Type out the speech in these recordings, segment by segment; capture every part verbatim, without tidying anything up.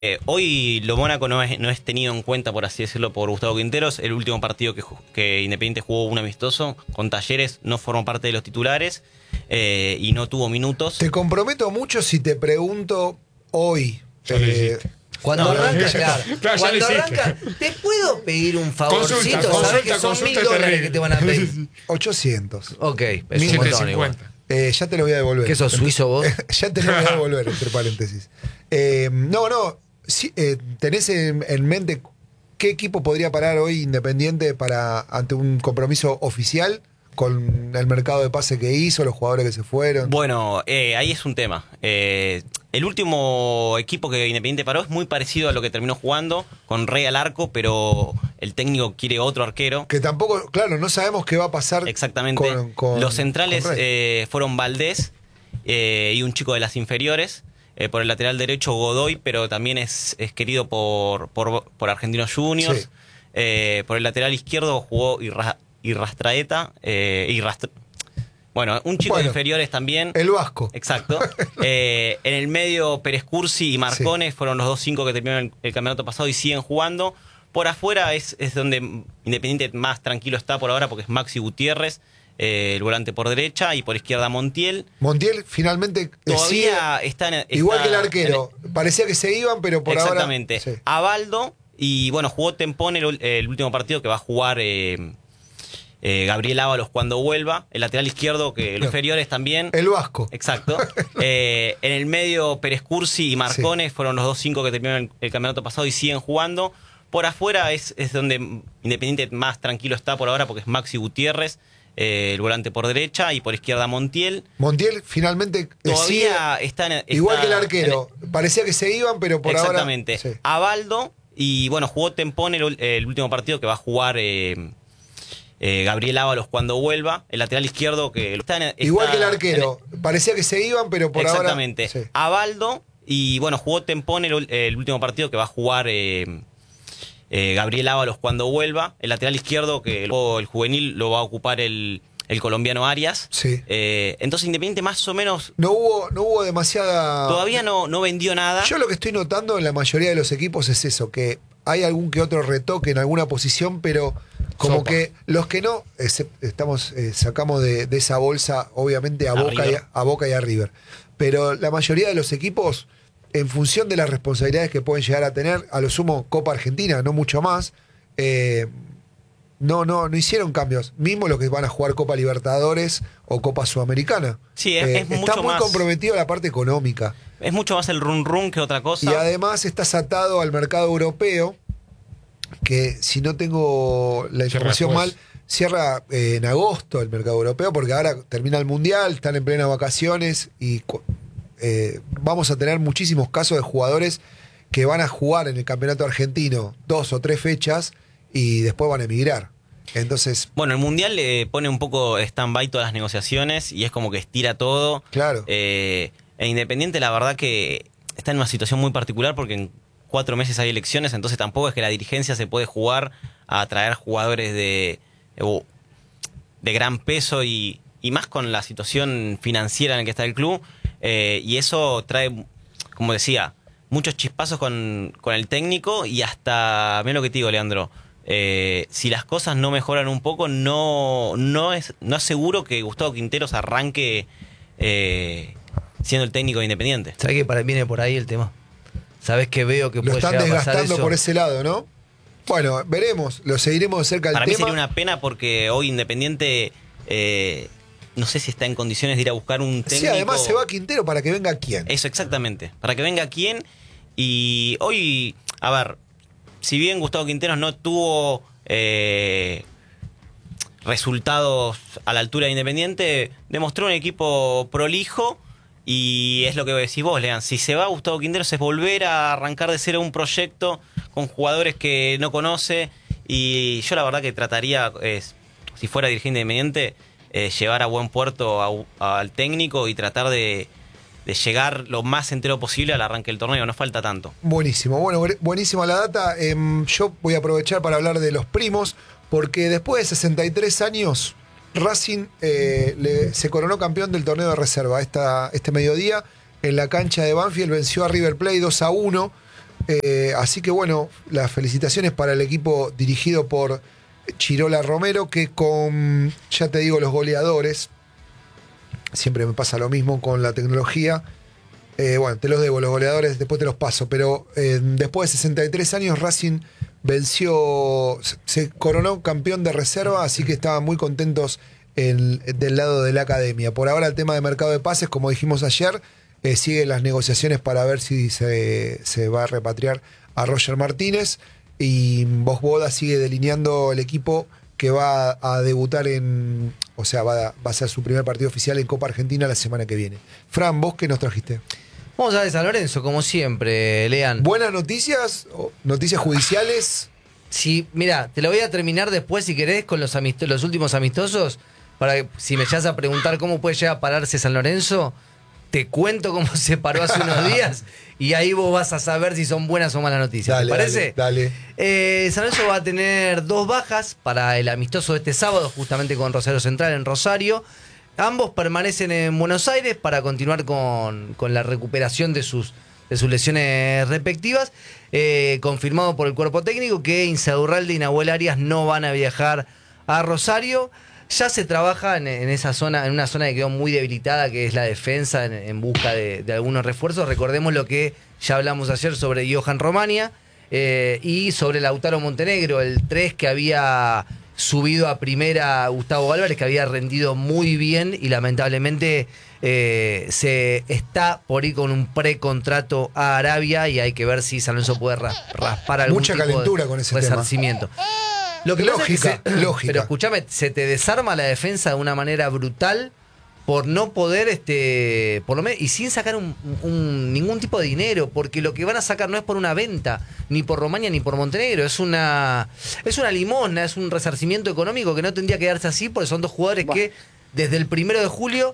Eh, hoy lo Mónaco no es, no es tenido en cuenta, por así decirlo, por Gustavo Quinteros. El último partido que, que Independiente jugó un amistoso con Talleres no formó parte de los titulares eh, y no tuvo minutos. Te comprometo mucho si te pregunto hoy. Eh, Cuando no, arranca, no, claro. claro, Cuando ya arranca, ¿te puedo pedir un favorcito? Consulta, Sabes consulta, que son consulta mil dólares terrible. que te van a pedir. ochocientos. Ok, es un mil setecientos montón igual. cincuenta. Eh, ya te lo voy a devolver. ¿Qué sos suizo vos? Ya te lo voy a devolver, entre paréntesis. Eh, no, no. Sí, eh, ¿tenés en, en mente qué equipo podría parar hoy Independiente para ante un compromiso oficial con el mercado de pase que hizo, los jugadores que se fueron? Bueno, eh, ahí es un tema. Eh, el último equipo que Independiente paró es muy parecido a lo que terminó jugando, con Rey al arco, pero el técnico quiere otro arquero. Que tampoco, claro, no sabemos qué va a pasar. Exactamente. Con, con, Los centrales con Rey. eh, fueron Valdés eh, y un chico de las inferiores. Eh, por el lateral derecho Godoy, pero también es, es querido por, por, por Argentinos Juniors. Sí. Eh, por el lateral izquierdo jugó Irra, Irrastraeta. Eh, Irrastra... Bueno, un chico Bueno, de inferiores también. El Vasco. Exacto. Eh, en el medio, Pérez Cursi y Marcones sí. fueron los dos cinco que terminaron el, el campeonato pasado y siguen jugando. Por afuera es, es donde Independiente más tranquilo está por ahora, porque es Maxi Gutiérrez, eh, el volante por derecha, y por izquierda Montiel. Montiel finalmente todavía sigue, está, en, está igual que el arquero. el, Parecía que se iban, pero por exactamente. ahora... Exactamente. Sí. Abaldo, y bueno, jugó Tempón el, el último partido que va a jugar... Eh, Eh, Gabriel Ábalos cuando vuelva, el lateral izquierdo, que los inferiores también. El Vasco. Exacto. Eh, en el medio, Pérez Cursi y Marcones sí. fueron los dos cinco que terminaron el, el campeonato pasado y siguen jugando. Por afuera es, es donde Independiente más tranquilo está por ahora, porque es Maxi Gutiérrez, eh, el volante por derecha, y por izquierda Montiel. Montiel finalmente todavía sigue, está, en, está igual que el arquero. El, Parecía que se iban, pero por exactamente. ahora... Exactamente. Sí. Abaldo, y bueno, jugó Tempón el, el último partido que va a jugar... Eh, Eh, Gabriel Ábalos cuando vuelva, el lateral izquierdo que está, está igual que el arquero, el, parecía que se iban, pero por exactamente. ahora... Exactamente. Sí. Abaldo, y bueno, jugó Tempón el, el último partido que va a jugar eh, eh, Gabriel Ábalos cuando vuelva, el lateral izquierdo que el, el juvenil lo va a ocupar el, el colombiano Arias. Sí. Eh, entonces Independiente más o menos... No hubo, no hubo demasiada... Todavía no, no vendió nada. Yo lo que estoy notando en la mayoría de los equipos es eso, que hay algún que otro retoque en alguna posición, pero... Como Sopa. Que los que no, estamos eh, sacamos de, de esa bolsa, obviamente, a, a Boca y a, a Boca y a River. Pero la mayoría de los equipos, en función de las responsabilidades que pueden llegar a tener, a lo sumo Copa Argentina, no mucho más, eh, no, no, no hicieron cambios. Mismo los que van a jugar Copa Libertadores o Copa Sudamericana. Sí, es, eh, es mucho está muy más, comprometido la parte económica. Es mucho más el run run que otra cosa. Y además estás atado al mercado europeo, que si no tengo la información mal, cierra eh, en agosto el mercado europeo, porque ahora termina el Mundial, están en plenas vacaciones y eh, vamos a tener muchísimos casos de jugadores que van a jugar en el campeonato argentino dos o tres fechas y después van a emigrar. Entonces, bueno, el Mundial le eh, pone un poco stand-by todas las negociaciones y es como que estira todo. Claro. Eh, e Independiente, la verdad que está en una situación muy particular porque en cuatro meses hay elecciones, entonces tampoco es que la dirigencia se puede jugar a traer jugadores de, de gran peso y, y más con la situación financiera en la que está el club. Eh, y eso trae, como decía, muchos chispazos con, con el técnico y hasta, mira lo que te digo, Leandro, eh, si las cosas no mejoran un poco, no, no, es, no es seguro que Gustavo Quinteros arranque eh, siendo el técnico de Independiente. ¿Sabes que para mí viene por ahí el tema? ¿Sabes que veo que lo puede están llegar a pasar desgastando eso? por ese lado, ¿no? Bueno, veremos, lo seguiremos de cerca el Para tema. mí sería una pena porque hoy Independiente eh, no sé si está en condiciones de ir a buscar un técnico. Sí, además se va Quintero para que venga quién. Eso, exactamente. Para que venga quién. Y hoy, a ver, si bien Gustavo Quinteros no tuvo eh, resultados a la altura de Independiente, demostró un equipo prolijo. Y es lo que decís vos, Lean. Si se va Gustavo Quinteros es volver a arrancar de cero un proyecto con jugadores que no conoce. Y yo la verdad que trataría, eh, si fuera dirigente de Independiente, eh, llevar a buen puerto a, al técnico y tratar de, de llegar lo más entero posible al arranque del torneo. No falta tanto. Buenísimo, bueno, buenísima la data. Eh, yo voy a aprovechar para hablar de los primos, porque después de sesenta y tres años... Racing eh, le, se coronó campeón del torneo de reserva esta, este mediodía en la cancha de Banfield, venció a River Plate dos a uno. Eh, así que bueno, las felicitaciones para el equipo dirigido por Chirola Romero, que con, ya te digo, los goleadores, siempre me pasa lo mismo con la tecnología. Eh, bueno, te los debo, los goleadores, después te los paso, pero eh, después de sesenta y tres años Racing venció, se coronó campeón de reserva, así que estaban muy contentos en, del lado de la academia. Por ahora el tema de mercado de pases, como dijimos ayer, eh, siguen las negociaciones para ver si se, se va a repatriar a Roger Martínez, y Bosch sigue delineando el equipo que va a debutar en, o sea, va a, va a ser su primer partido oficial en Copa Argentina la semana que viene. Fran, ¿vos qué nos trajiste? Vamos a ver San Lorenzo, como siempre, Lean. ¿Buenas noticias? ¿Noticias judiciales? Sí, mira, te lo voy a terminar después, si querés, con los, amisto- los últimos amistosos, para que si me llegas a preguntar cómo puede llegar a pararse San Lorenzo, te cuento cómo se paró hace unos días y ahí vos vas a saber si son buenas o malas noticias. Dale, ¿Te parece? Dale. dale. Eh, San Lorenzo va a tener dos bajas para el amistoso de este sábado, justamente con Rosario Central en Rosario. Ambos permanecen en Buenos Aires para continuar con, con la recuperación de sus, de sus lesiones respectivas. Eh, confirmado por el cuerpo técnico que Insaurralde y Nahuel Arias no van a viajar a Rosario. Ya se trabaja en, en esa zona, en una zona que quedó muy debilitada, que es la defensa, en, en busca de, de algunos refuerzos. Recordemos lo que ya hablamos ayer sobre Johan Romania eh, y sobre Lautaro Montenegro, el tres que había subido a primera Gustavo Álvarez, que había rendido muy bien y lamentablemente eh, se está por ir con un precontrato a Arabia y hay que ver si San Lorenzo puede ras- raspar algún Mucha tipo calentura de con ese resarcimiento. Lo que pasa es que Lógica, se- lógica. Pero escúchame, se te desarma la defensa de una manera brutal por no poder, este, por lo menos, y sin sacar un, un- ningún tipo de dinero, porque lo que van a sacar no es por una venta, ni por Romania ni por Montenegro, es una, es una limosna, es un resarcimiento económico que no tendría que darse así, porque son dos jugadores que desde el primero de julio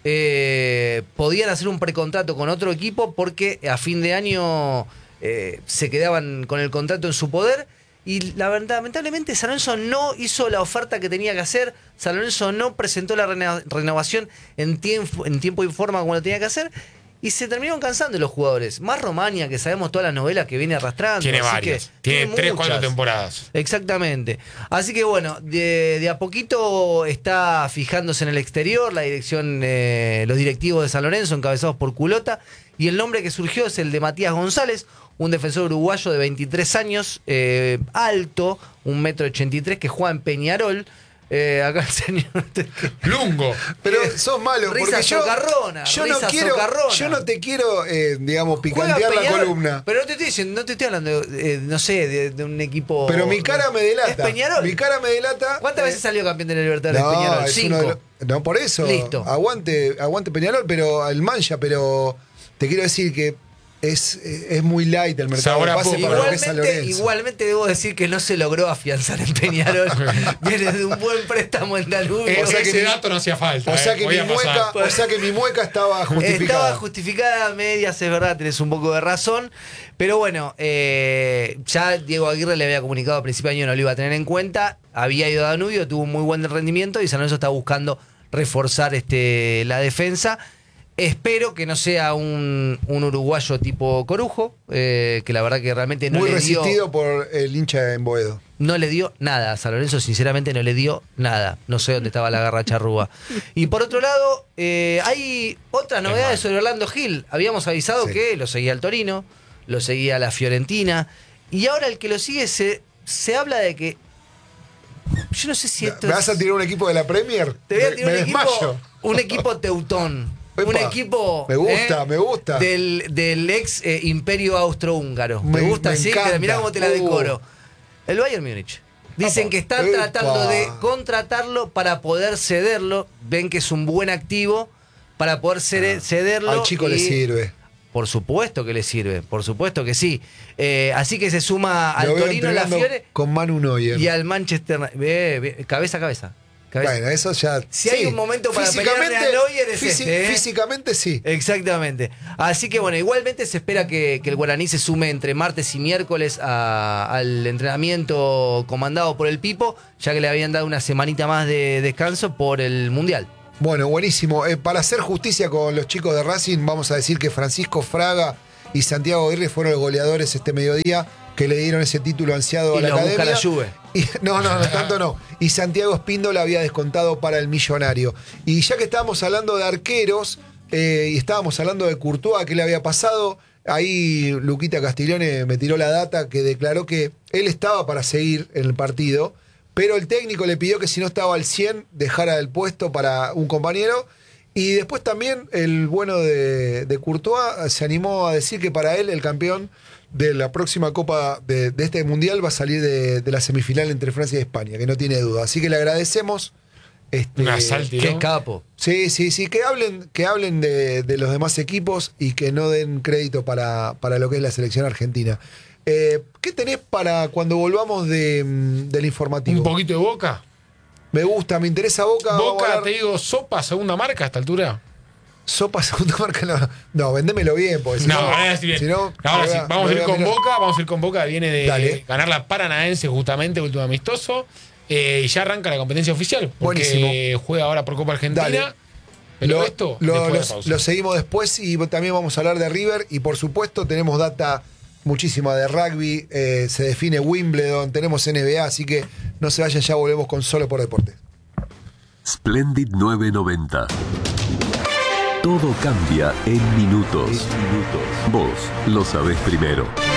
eh, podían hacer un precontrato con otro equipo, porque a fin de año eh, se quedaban con el contrato en su poder. Y la verdad, lamentablemente San Lorenzo no hizo la oferta que tenía que hacer. San Lorenzo no presentó la rena- renovación en tiempo, en tiempo y forma como lo tenía que hacer. Y se terminaron cansando los jugadores. Más Romania, que sabemos todas las novelas que viene arrastrando. Tiene así varias. que Tiene tres, cuatro muchas. temporadas. Exactamente. Así que bueno, de, de a poquito está fijándose en el exterior la dirección, eh, los directivos de San Lorenzo, encabezados por Culota. Y el nombre que surgió es el de Matías González, un defensor uruguayo de veintitrés años, eh, alto, un metro ochenta y tres, que juega en Peñarol. Eh, acá el señor... Lungo. Pero sos malo, Risa porque yo, socarrona, yo, no risa quiero, socarrona. yo no te quiero, eh, digamos, Juega picantear la Peñarol, columna. Pero no te estoy diciendo, no te estoy hablando, de, eh, no sé, de, de un equipo... Pero mi cara me delata. ¿Es Peñarol? Mi cara me delata. ¿Cuántas eh, veces salió campeón de la Libertadores no, Peñarol? es Cinco. uno de los- no, por eso. Listo. Aguante, aguante Peñarol, pero el Mancha, pero te quiero decir que es, es muy light el mercado Sabor de a pase poco. para lo que es San Igualmente, Lorenzo. igualmente debo decir que no se logró afianzar en Peñarol. Viene de un buen préstamo en Danubio. Eh, O sea que ese mi- dato no hacía falta. O sea, eh, que mi podía mueca, pasar. o sea que mi mueca estaba justificada. Estaba justificada a medias, es verdad, tenés un poco de razón. Pero bueno, eh, ya Diego Aguirre le había comunicado a principio de año no lo iba a tener en cuenta. Había ido a Danubio, tuvo un muy buen rendimiento y San Lorenzo está buscando reforzar este, la defensa. Espero que no sea un, un uruguayo tipo Corujo, eh, que la verdad que realmente no Muy le dio... resistido por el hincha en Boedo. No le dio nada. A San Lorenzo, sinceramente, no le dio nada. No sé dónde estaba la garra charrúa. Y por otro lado, eh, hay otras novedades sobre Orlando Gil. Habíamos avisado Sí. que lo seguía el Torino, lo seguía la Fiorentina. Y ahora el que lo sigue se, se habla de que. Yo no sé si esto ¿Me es- vas a tirar un equipo de la Premier? Te voy a Me- tirar me un desmayo. equipo, un equipo teutón. Epa, un equipo. me gusta, eh, me gusta. Del, del ex eh, imperio austrohúngaro. Me, Me- gusta, me sí. encanta. Mirá cómo te la Uh. decoro. El Bayern Múnich. Dicen Apa. que están Epa. tratando de contratarlo para poder cederlo. Ven que es un buen activo para poder ceder- cederlo. Al chico le y- sirve. Por supuesto que le sirve, por supuesto que sí. Eh, así que se suma al Lo veo Torino, la entrenando Fiore con Manu Neuer. y al Manchester. Ve, ve, cabeza a cabeza. cabeza. Bueno, eso ya. Si hay un momento para pelearle a Neuer es fisi- este, ¿eh? Físicamente sí. Exactamente. Así que bueno, igualmente se espera que, que el Guaraní se sume entre martes y miércoles a- al entrenamiento comandado por el Pipo, ya que le habían dado una semanita más de descanso por el Mundial. Bueno, buenísimo. Eh, para hacer justicia con los chicos de Racing, vamos a decir que Francisco Fraga y Santiago Aguirre fueron los goleadores este mediodía que le dieron ese título ansiado Y a la lo busca academia. la Juve. Y, no, no, no, tanto no. Y Santiago Espíndola había descontado para el Millonario. Y ya que estábamos hablando de arqueros eh, y estábamos hablando de Courtois, ¿qué le había pasado? Ahí Luquita Castiglione me tiró la data que declaró que él estaba para seguir en el partido, pero el técnico le pidió que si no estaba al cien dejara el puesto para un compañero. Y después también el bueno de, de Courtois se animó a decir que para él el campeón de la próxima Copa de, de este Mundial va a salir de, de la semifinal entre Francia y España, que no tiene duda. Así que le agradecemos. Este, Un asalto. Qué capo. Sí, sí, sí, que hablen, que hablen de, de los demás equipos y que no den crédito para, para lo que es la selección argentina. Eh, ¿Qué tenés para cuando volvamos de, del informativo? Un poquito de Boca. Me gusta, me interesa Boca. vamos a Boca, hablar- te digo, sopa, segunda marca a esta altura. Sopa segunda marca, no. No, vendémelo bien, porque si No, no. ahora sí bien. si no, Ahora me sí, voy a- vamos a me ir voy con mirar. Boca, vamos a ir con Boca, viene de Dale. ganar la Paranaense justamente, último amistoso. Eh, y ya arranca la competencia oficial, porque Buenísimo. juega ahora por Copa Argentina. Dale. Pero Lo, esto, lo- después de los- la pausa. lo seguimos después y también vamos a hablar de River y por supuesto tenemos data muchísima de rugby, eh, se define Wimbledon, tenemos N B A, así que no se vayan, ya volvemos con Solo por Deportes. Splendid novecientos noventa. Todo cambia en minutos. Vos lo sabés primero.